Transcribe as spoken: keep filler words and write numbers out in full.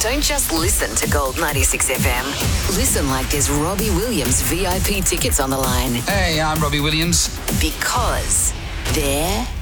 Don't just listen to Gold ninety-six F M. Listen like there's Robbie Williams V I P tickets on the line. Hey, I'm Robbie Williams. Because they're